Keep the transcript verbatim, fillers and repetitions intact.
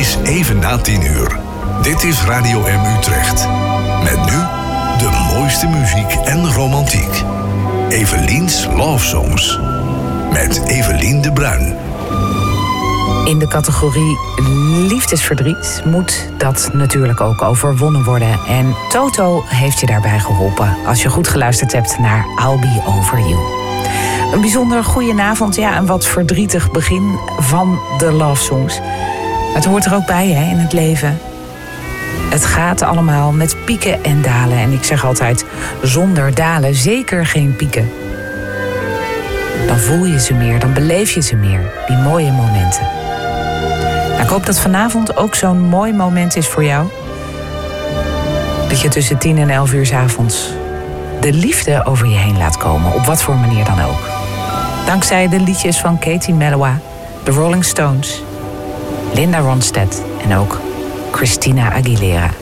is even na tien uur. Dit is Radio M Utrecht. Met nu de mooiste muziek en romantiek. Evelien's Love Songs. Met Evelien de Bruin. In de categorie liefdesverdriet moet dat natuurlijk ook overwonnen worden. En Toto heeft je daarbij geholpen als je goed geluisterd hebt naar I'll Be Over You. Een bijzonder goedenavond, ja, een wat verdrietig begin van de Love Songs. Maar het hoort er ook bij, hè, in het leven. Het gaat allemaal met pieken en dalen. En ik zeg altijd, zonder dalen zeker geen pieken. Dan voel je ze meer, dan beleef je ze meer, die mooie momenten. Nou, ik hoop dat vanavond ook zo'n mooi moment is voor jou. Dat je tussen tien en elf uur 's avonds de liefde over je heen laat komen, op wat voor manier dan ook. Dankzij de liedjes van Katie Melua, de Rolling Stones, Linda Ronstadt en ook Christina Aguilera.